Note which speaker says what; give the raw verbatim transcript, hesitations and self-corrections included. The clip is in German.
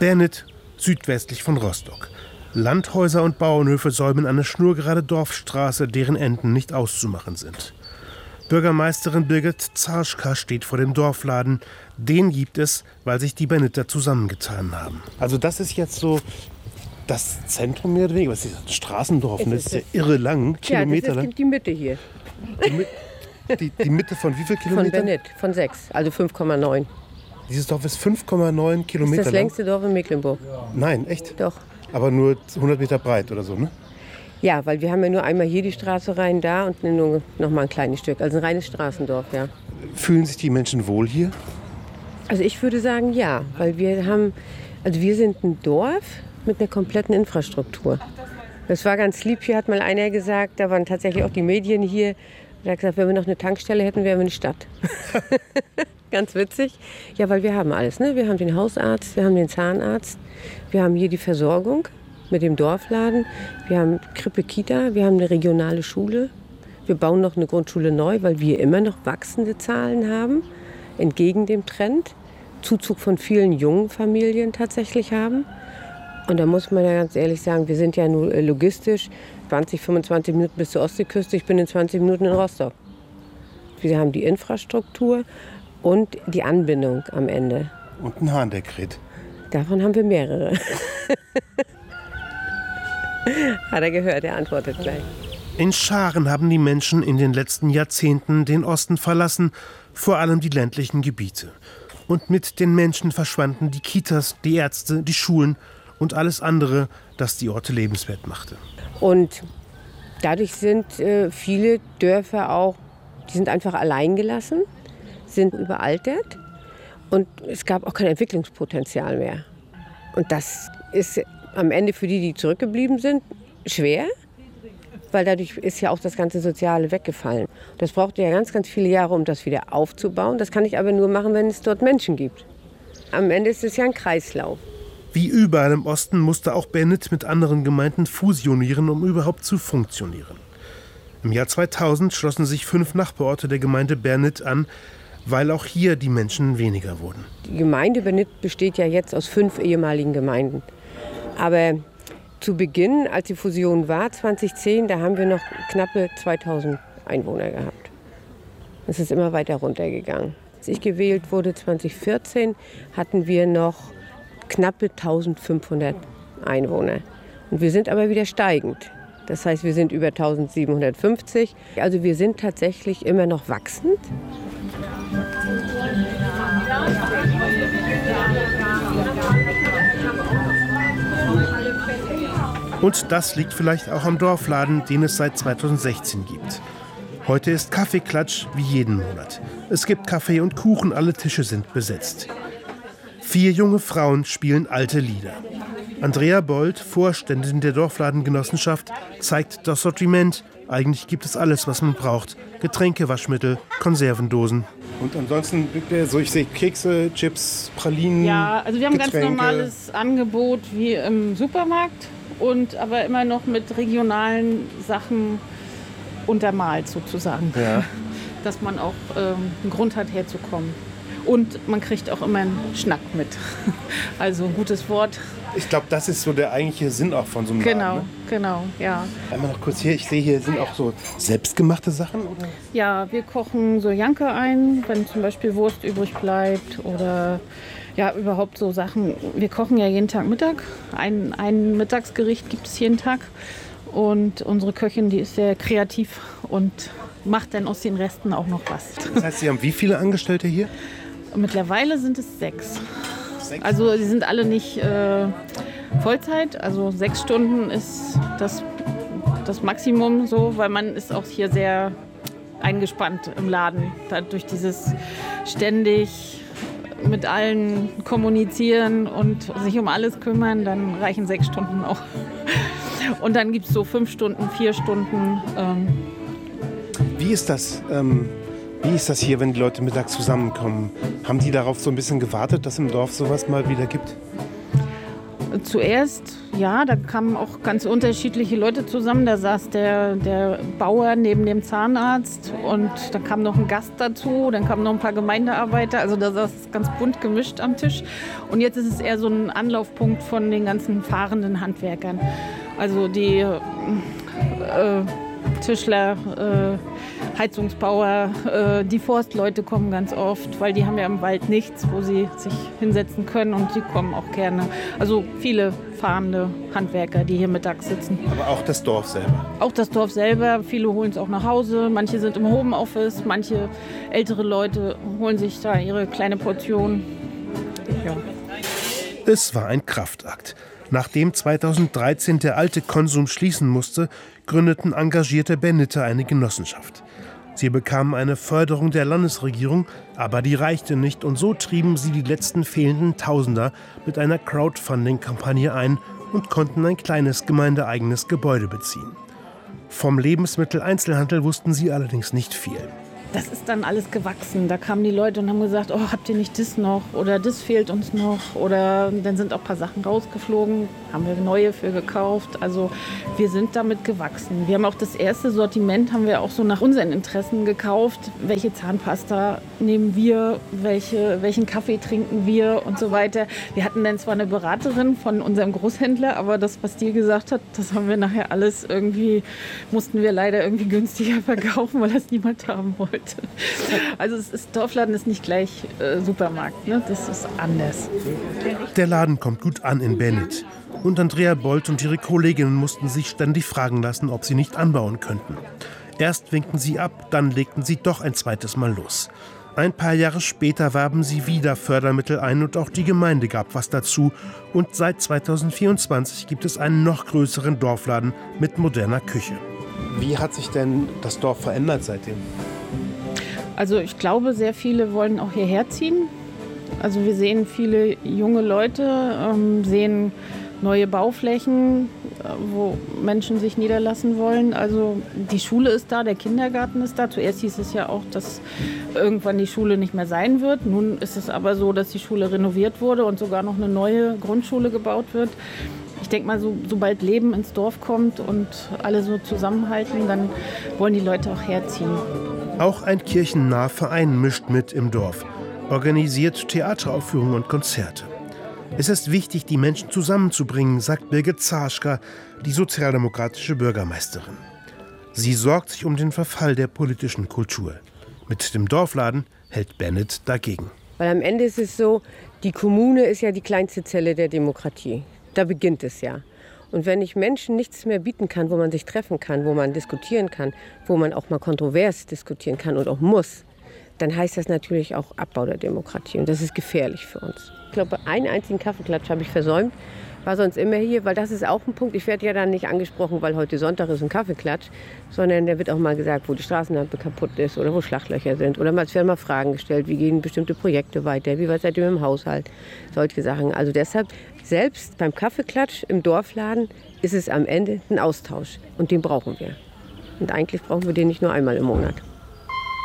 Speaker 1: Bernit, südwestlich von Rostock. Landhäuser und Bauernhöfe säumen eine schnurgerade Dorfstraße, deren Enden nicht auszumachen sind. Bürgermeisterin Birgit Zarschka steht vor dem Dorfladen. Den gibt es, weil sich die Berniter zusammengetan haben. Also das ist jetzt so das Zentrum mehr oder weniger. Was ist das? Straßendorf, das ist ja irre lang, Kilometer
Speaker 2: ja, das ist
Speaker 1: lang.
Speaker 2: Die Mitte hier.
Speaker 1: Die, die, die Mitte von wie viel Kilometern?
Speaker 2: Von Bernit, von sechs, also fünf Komma neun.
Speaker 1: Dieses Dorf ist fünf Komma neun Kilometer lang?
Speaker 2: Das ist das längste Dorf in Mecklenburg.
Speaker 1: Nein, echt?
Speaker 2: Doch.
Speaker 1: Aber nur hundert Meter breit oder so, ne?
Speaker 2: Ja, weil wir haben ja nur einmal hier die Straße rein, da und nur noch mal ein kleines Stück. Also ein reines Straßendorf, ja.
Speaker 1: Fühlen sich die Menschen wohl hier?
Speaker 2: Also ich würde sagen, ja. Weil wir haben, also wir sind ein Dorf mit einer kompletten Infrastruktur. Das war ganz lieb. Hier hat mal einer gesagt, da waren tatsächlich auch die Medien hier. Er hat gesagt, wenn wir noch eine Tankstelle hätten, wären wir eine Stadt. Ganz witzig. Ja, weil wir haben alles. Ne? Wir haben den Hausarzt, wir haben den Zahnarzt, wir haben hier die Versorgung mit dem Dorfladen, wir haben Krippe, Kita, wir haben eine regionale Schule. Wir bauen noch eine Grundschule neu, weil wir immer noch wachsende Zahlen haben, entgegen dem Trend. Zuzug von vielen jungen Familien tatsächlich haben. Und da muss man ja ganz ehrlich sagen, wir sind ja nur logistisch zwanzig, fünfundzwanzig Minuten bis zur Ostseeküste. Ich bin in zwanzig Minuten in Rostock. Wir haben die Infrastruktur und die Anbindung am Ende.
Speaker 1: Und ein Hahndekret.
Speaker 2: Davon haben wir mehrere. Hat er gehört, er antwortet gleich.
Speaker 1: In Scharen haben die Menschen in den letzten Jahrzehnten den Osten verlassen, vor allem die ländlichen Gebiete. Und mit den Menschen verschwanden die Kitas, die Ärzte, die Schulen und alles andere, das die Orte lebenswert machte.
Speaker 2: Und dadurch sind äh, viele Dörfer auch, die sind einfach allein gelassen, sind überaltert und es gab auch kein Entwicklungspotenzial mehr. Und das ist am Ende für die, die zurückgeblieben sind, schwer, weil dadurch ist ja auch das ganze Soziale weggefallen. Das braucht ja ganz, ganz viele Jahre, um das wieder aufzubauen. Das kann ich aber nur machen, wenn es dort Menschen gibt. Am Ende ist es ja ein Kreislauf.
Speaker 1: Wie überall im Osten musste auch Bernit mit anderen Gemeinden fusionieren, um überhaupt zu funktionieren. Im Jahr zweitausend schlossen sich fünf Nachbarorte der Gemeinde Bernit an, weil auch hier die Menschen weniger wurden.
Speaker 2: Die Gemeinde Bernit besteht ja jetzt aus fünf ehemaligen Gemeinden. Aber zu Beginn, als die Fusion war, zweitausendzehn, da haben wir noch knappe zweitausend Einwohner gehabt. Es ist immer weiter runtergegangen. Als ich gewählt wurde, zweitausendvierzehn, hatten wir noch knappe eintausendfünfhundert Einwohner. Und wir sind aber wieder steigend. Das heißt, wir sind über eintausendsiebenhundertfünfzig. Also wir sind tatsächlich immer noch wachsend.
Speaker 1: Und das liegt vielleicht auch am Dorfladen, den es seit zweitausendsechzehn gibt. Heute ist Kaffeeklatsch wie jeden Monat. Es gibt Kaffee und Kuchen, alle Tische sind besetzt. Vier junge Frauen spielen alte Lieder. Andrea Bold, Vorständin der Dorfladengenossenschaft, zeigt das Sortiment. Eigentlich gibt es alles, was man braucht. Getränke, Waschmittel, Konservendosen. Und ansonsten, so ich sehe Kekse, Chips, Pralinen,
Speaker 3: Ja, also wir haben ein
Speaker 1: Getränke.
Speaker 3: ganz normales Angebot wie im Supermarkt. Und aber immer noch mit regionalen Sachen untermalt sozusagen.
Speaker 1: Ja.
Speaker 3: Dass man auch ähm, einen Grund hat, herzukommen. Und man kriegt auch immer einen Schnack mit. Also ein gutes Wort.
Speaker 1: Ich glaube, das ist so der eigentliche Sinn auch von so einem
Speaker 3: Genau,
Speaker 1: Laden, ne?
Speaker 3: genau, ja.
Speaker 1: Einmal noch kurz hier, ich sehe hier sind auch so selbstgemachte Sachen, oder?
Speaker 3: Ja, wir kochen so Janke ein, wenn zum Beispiel Wurst übrig bleibt oder ja, überhaupt so Sachen. Wir kochen ja jeden Tag Mittag. Ein, ein Mittagsgericht gibt es jeden Tag. Und unsere Köchin, die ist sehr kreativ und macht dann aus den Resten auch noch was.
Speaker 1: Das heißt, Sie haben wie viele Angestellte hier?
Speaker 3: Mittlerweile sind es sechs.
Speaker 1: Sechs?
Speaker 3: Also sie sind alle nicht äh, Vollzeit. Also sechs Stunden ist das, das Maximum so, weil man ist auch hier sehr eingespannt im Laden. Da durch dieses ständig mit allen kommunizieren und sich um alles kümmern, dann reichen sechs Stunden auch. Und dann gibt es so fünf Stunden, vier Stunden. Ähm.
Speaker 1: Wie ist das? Ähm, wie ist das hier, wenn die Leute mittags zusammenkommen? Haben die darauf so ein bisschen gewartet, dass im Dorf sowas mal wieder gibt?
Speaker 3: Zuerst, ja, da kamen auch ganz unterschiedliche Leute zusammen. Da saß der, der Bauer neben dem Zahnarzt und da kam noch ein Gast dazu, dann kamen noch ein paar Gemeindearbeiter. Also da saß es ganz bunt gemischt am Tisch. Und jetzt ist es eher so ein Anlaufpunkt von den ganzen fahrenden Handwerkern. Also die äh, Tischler, äh, Heizungsbauer, äh, die Forstleute kommen ganz oft, weil die haben ja im Wald nichts, wo sie sich hinsetzen können und die kommen auch gerne. Also viele fahrende Handwerker, die hier mittags sitzen.
Speaker 1: Aber auch das Dorf selber?
Speaker 3: Auch das Dorf selber. Viele holen es auch nach Hause, manche sind im Homeoffice, manche ältere Leute holen sich da ihre kleine Portion. Ja.
Speaker 1: Es war ein Kraftakt. Nachdem zweitausenddreizehn der alte Konsum schließen musste, gründeten engagierte Benniter eine Genossenschaft. Sie bekamen eine Förderung der Landesregierung, aber die reichte nicht und so trieben sie die letzten fehlenden Tausender mit einer Crowdfunding-Kampagne ein und konnten ein kleines gemeindeeigenes Gebäude beziehen. Vom Lebensmitteleinzelhandel wussten sie allerdings nicht viel.
Speaker 3: Das ist dann alles gewachsen. Da kamen die Leute und haben gesagt, oh, habt ihr nicht das noch? Oder das fehlt uns noch. Oder dann sind auch ein paar Sachen rausgeflogen, haben wir neue für gekauft. Also wir sind damit gewachsen. Wir haben auch das erste Sortiment, haben wir auch so nach unseren Interessen gekauft. Welche Zahnpasta nehmen wir? Welche, welchen Kaffee trinken wir? Und so weiter. Wir hatten dann zwar eine Beraterin von unserem Großhändler, aber das, was die gesagt hat, das haben wir nachher alles irgendwie, mussten wir leider irgendwie günstiger verkaufen, weil das niemand haben wollte. Also es ist, Dorfladen ist nicht gleich äh, Supermarkt, ne? Das ist anders.
Speaker 1: Der Laden kommt gut an in Bennit. Und Andrea Bolt und ihre Kolleginnen mussten sich ständig fragen lassen, ob sie nicht anbauen könnten. Erst winkten sie ab, dann legten sie doch ein zweites Mal los. Ein paar Jahre später warben sie wieder Fördermittel ein und auch die Gemeinde gab was dazu. Und seit zweitausendvierundzwanzig gibt es einen noch größeren Dorfladen mit moderner Küche. Wie hat sich denn das Dorf verändert seitdem?
Speaker 3: Also ich glaube, sehr viele wollen auch hierher ziehen. Also wir sehen viele junge Leute, ähm, sehen neue Bauflächen, äh, wo Menschen sich niederlassen wollen. Also die Schule ist da, der Kindergarten ist da. Zuerst hieß es ja auch, dass irgendwann die Schule nicht mehr sein wird. Nun ist es aber so, dass die Schule renoviert wurde und sogar noch eine neue Grundschule gebaut wird. Ich denke mal, so, sobald Leben ins Dorf kommt und alle so zusammenhalten, dann wollen die Leute auch herziehen.
Speaker 1: Auch ein kirchennaher Verein mischt mit im Dorf, organisiert Theateraufführungen und Konzerte. Es ist wichtig, die Menschen zusammenzubringen, sagt Birgit Zaschka, die sozialdemokratische Bürgermeisterin. Sie sorgt sich um den Verfall der politischen Kultur. Mit dem Dorfladen hält Bennit dagegen.
Speaker 2: Weil am Ende ist es so, die Kommune ist ja die kleinste Zelle der Demokratie. Da beginnt es ja. Und wenn ich Menschen nichts mehr bieten kann, wo man sich treffen kann, wo man diskutieren kann, wo man auch mal kontrovers diskutieren kann und auch muss, dann heißt das natürlich auch Abbau der Demokratie. Und das ist gefährlich für uns. Ich glaube, einen einzigen Kaffeeklatsch habe ich versäumt, war sonst immer hier, weil das ist auch ein Punkt. Ich werde ja dann nicht angesprochen, weil heute Sonntag ist ein Kaffeeklatsch, sondern da wird auch mal gesagt, wo die Straßenlampe kaputt ist oder wo Schlaglöcher sind. Oder es werden mal Fragen gestellt, wie gehen bestimmte Projekte weiter, wie weit seid ihr im Haushalt, solche Sachen. Also deshalb, selbst beim Kaffeeklatsch im Dorfladen ist es am Ende ein Austausch und den brauchen wir. Und eigentlich brauchen wir den nicht nur einmal im Monat.